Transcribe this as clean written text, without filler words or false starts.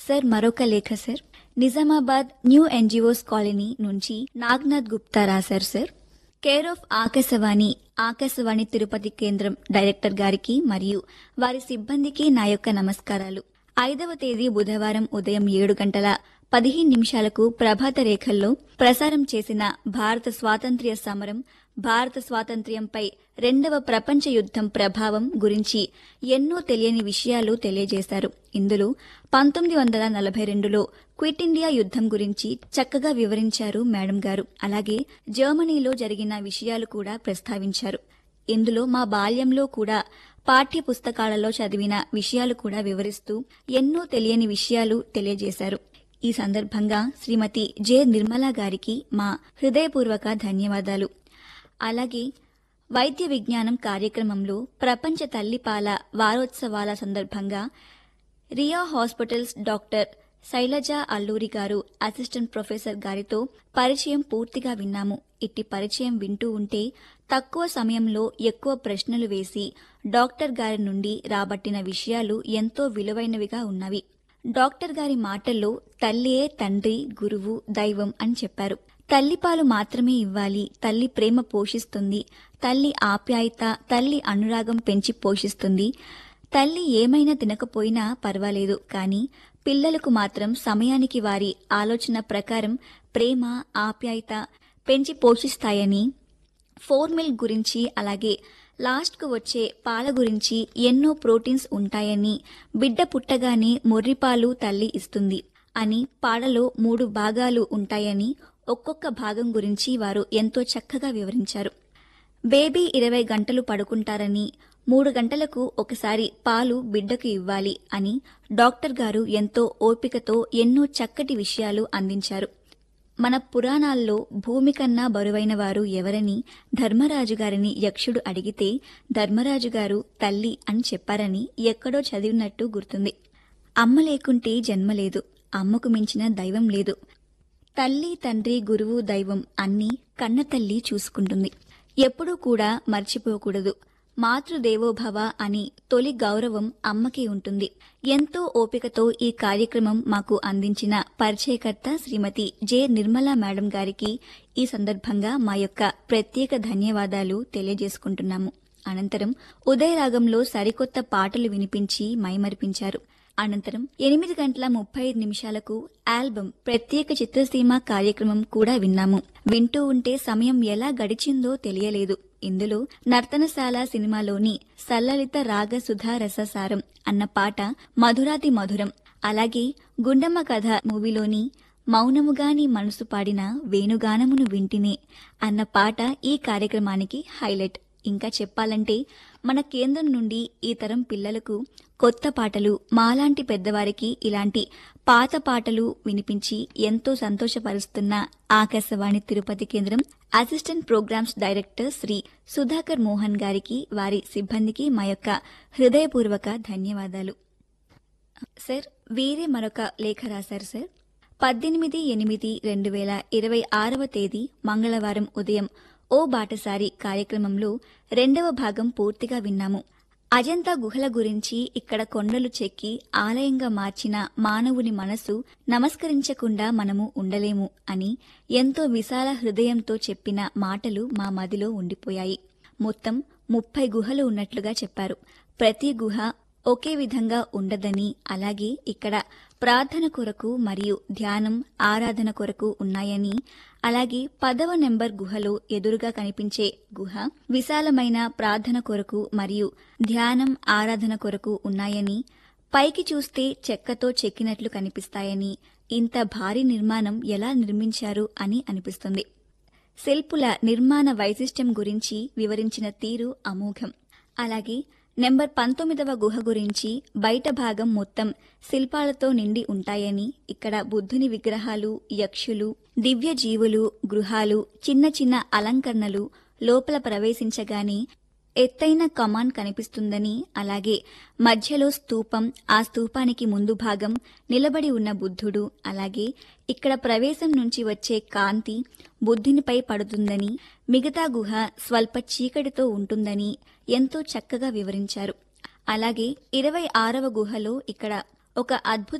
Sir మరొక లేఖ sir. Nizamabad new NGOs colony నుంచి నాగ్నాథ్ గుప్తా రాశారు sir. Care of Akashvani Tirupati కేంద్రం డైరెక్టర్ గారికి మరియు వారి సిబ్బందికి నా యొక్క నమస్కారాలు. 5వ తేదీ బుధవారం ఉదయం 7:15 ప్రభాత రేఖల్లో ప్రసారం చేసిన భారత స్వాతంత్ర్య సమరం, భారత స్వాతంత్ర్యంపై రెండవ ప్రపంచ యుద్ధం ప్రభావం గురించి ఎన్నో తెలియని విషయాలు తెలియజేశారు. ఇందులో 1942లో క్విట్ ఇండియా యుద్ధం గురించి చక్కగా వివరించారు మేడం గారు. అలాగే జర్మనీలో జరిగిన విషయాలు కూడా ప్రస్తావించారు. ఇందులో మా బాల్యంలో కూడా పాఠ్య పుస్తకాలలో చదివిన విషయాలు కూడా వివరిస్తూ ఎన్నో తెలియని విషయాలు తెలియజేశారు. ఈ సందర్భంగా శ్రీమతి జె. నిర్మలా గారికి మా హృదయపూర్వక ధన్యవాదాలు. అలాగే వైద్య విజ్ఞానం కార్యక్రమంలో ప్రపంచ తల్లిపాల వారోత్సవాల సందర్భంగా రియా హాస్పిటల్స్ డాక్టర్ శైలజ అల్లూరి గారు అసిస్టెంట్ ప్రొఫెసర్ గారితో పరిచయం పూర్తిగా విన్నాము. ఇట్టి పరిచయం వింటూ ఉంటే తక్కువ సమయంలో ఎక్కువ ప్రశ్నలు వేసి డాక్టర్ గారి నుండి రాబట్టిన విషయాలు ఎంతో విలువైనవిగా ఉన్నవి. డాక్టర్ గారి మాటల్లో తల్లియే తండ్రి, గురువు, దైవం అని చెప్పారు. తల్లిపాలు మాత్రమే ఇవ్వాలి, తల్లి ప్రేమ పోషిస్తుంది, తల్లి ఆప్యాయత, తల్లి అనురాగం పెంచి పోషిస్తుంది. తల్లి ఏమైనా తినకపోయినా పర్వాలేదు, కానీ పిల్లలకు మాత్రం సమయానికి వారి ఆలోచన ప్రకారం ప్రేమ, ఆప్యాయత పెంచి పోషిస్తాయని, 4 మిల్క్ గురించి, అలాగే లాస్ట్కు వచ్చే పాల గురించి ఎన్నో ప్రోటీన్స్ ఉంటాయని, బిడ్డ పుట్టగానే మొర్రిపాలు తల్లి ఇస్తుంది అని, పాలలో 3 భాగాలు ఉంటాయని, ఒక్కొక్క భాగం గురించి వారు ఎంతో చక్కగా వివరించారు. బేబీ 20 గంటలు పడుకుంటారని, 3 గంటలకు ఒకసారి పాలు బిడ్డకు ఇవ్వాలి అని డాక్టర్ గారు ఎంతో ఓపికతో ఎన్నో చక్కటి విషయాలు అందించారు. మన పురాణాల్లో భూమి కన్నా బరువైన వారు ఎవరని ధర్మరాజు గారిని యక్షుడు అడిగితే ధర్మరాజు గారు తల్లి అని చెప్పారని ఎక్కడో చదివినట్టు గుర్తుంది. అమ్మ లేకుంటే జన్మ లేదు, అమ్మకు మించిన దైవం లేదు. తల్లి, తండ్రి, గురువు, దైవం అన్నీ కన్నతల్లి చూసుకుంటుంది. ఎప్పుడూ కూడా మర్చిపోకూడదు. మాతృదేవోభవ అని తొలి గౌరవం అమ్మకే ఉంటుంది. ఎంతో ఓపికతో ఈ కార్యక్రమం మాకు అందించిన పరిచయకర్త శ్రీమతి జె. నిర్మలా మేడం గారికి ఈ సందర్భంగా మా యొక్క ప్రత్యేక ధన్యవాదాలు తెలియజేసుకుంటున్నాము. అనంతరం ఉదయరాగంలో సరికొత్త పాటలు వినిపించి మైమరిపించారు. అనంతరం 8:35 ఆల్బమ్ ప్రత్యేక చిత్రసీమ కార్యక్రమం కూడా విన్నాము. వింటూ ఉంటే సమయం ఎలా గడిచిందో తెలియలేదు. ఇందులో నర్తనశాల సినిమాలోని సల్లలిత రాగ సుధా రససారం అన్న పాట మధురాతి మధురం, అలాగే గుండమ్మ కథ మూవీలోని మౌనముగాని మనసు పాడిన వేణుగానమును వింటినే అన్న పాట ఈ కార్యక్రమానికి హైలైట్. ఇంకా చెప్పాలంటే మన కేంద్రం నుండి ఈ తరం పిల్లలకు కొత్త పాటలు, మాలాంటి పెద్దవారికి ఇలాంటి పాత పాటలు వినిపించి ఎంతో సంతోషపరుస్తున్న ఆకాశవాణి తిరుపతి కేంద్రం assistant programmes director Shri Sudhakar Mohan గారికి, వారి సిబ్బందికి మా యొక్క హృదయపూర్వక ధన్యవాదాలు. సార్ వీరే మరొక లేఖ రాశారు సార్. 18/8/2026 తేదీ మంగళవారం ఉదయం ఓ బాటసారి కార్యక్రమంలో 2వ భాగం పూర్తిగా విన్నాము. అజంతా గుహల గురించి, ఇక్కడ కొండలు చెక్కి ఆలయంగా మార్చిన మానవుని మనసు నమస్కరించకుండా మనము ఉండలేము అని ఎంతో విశాల హృదయంతో చెప్పిన మాటలు మా మదిలో ఉండిపోయాయి. మొత్తం 30 గుహలు ఉన్నట్లుగా చెప్పారు. ప్రతి గుహ ఒకే విధంగా ఉండదని, అలాగే ఇక్కడ ప్రార్థన కొరకు మరియు ధ్యానం, ఆరాధన కొరకు ఉన్నాయని, అలాగే 10వ నెంబర్ గుహలో ఎదురుగా కనిపించే గుహ విశాలమైన ప్రార్థన కొరకు మరియు ధ్యానం, ఆరాధన కొరకు ఉన్నాయని, పైకి చూస్తే చెక్కతో చెక్కినట్లు కనిపిస్తాయని, ఇంత భారీ నిర్మాణం ఎలా నిర్మించారు అని అనిపిస్తుంది. శిల్పుల నిర్మాణ వైశిష్ట్యం గురించి వివరించిన తీరు అమోఘం. అలాగే నెంబర్ 19వ గుహ గురించి బయట భాగం మొత్తం శిల్పాలతో నిండి ఉంటాయని, ఇక్కడ బుద్ధుని విగ్రహాలు, యక్షులు, దివ్య జీవులు, గృహాలు, చిన్న చిన్న అలంకరణలు, లోపల ప్రవేశించగానే ఎత్తైన కమాన్ కనిపిస్తుందని, అలాగే మధ్యలో స్తూపం, ఆ స్తూపానికి ముందు భాగం నిలబడి ఉన్న బుద్ధుడు, అలాగే ఇక్కడ ప్రవేశం నుంచి వచ్చే కాంతి బుద్ధునిపై పడుతుందని, మిగతా గుహ స్వల్ప చీకటితో ఉంటుందని ఎంతో చక్కగా వివరించారు. అలాగే 26వ గుహలో ఇక్కడ ఒక అద్భుత